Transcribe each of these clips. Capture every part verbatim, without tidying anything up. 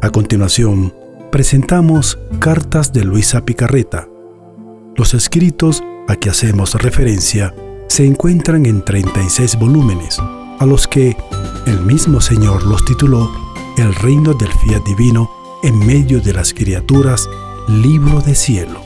A continuación, presentamos Cartas de Luisa Picarreta. Los escritos a que hacemos referencia se encuentran en treinta y seis volúmenes, a los que el mismo Señor los tituló El reino del fiat divino en medio de las criaturas, libro de cielo.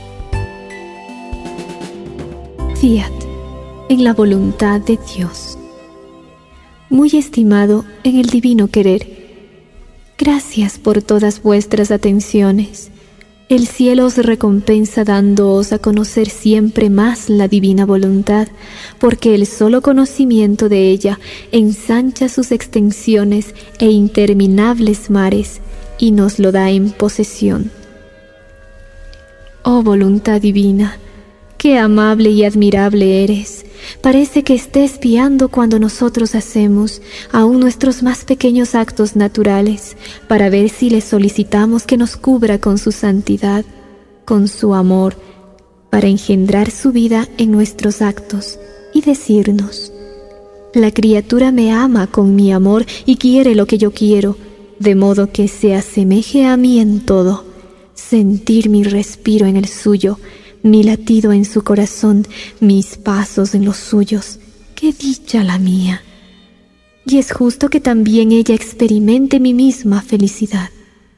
Fiat, en la voluntad de Dios. Muy estimado en el divino querer, gracias por todas vuestras atenciones. El cielo os recompensa dándoos a conocer siempre más la divina voluntad, porque el solo conocimiento de ella ensancha sus extensiones e interminables mares y nos lo da en posesión. Oh voluntad divina, qué amable y admirable eres. Parece que esté espiando cuando nosotros hacemos aún nuestros más pequeños actos naturales, para ver si le solicitamos que nos cubra con su santidad, con su amor, para engendrar su vida en nuestros actos y decirnos: la criatura me ama con mi amor y quiere lo que yo quiero, de modo que se asemeje a mí en todo, sentir mi respiro en el suyo, mi latido en su corazón, mis pasos en los suyos. ¡Qué dicha la mía! Y es justo que también ella experimente mi misma felicidad.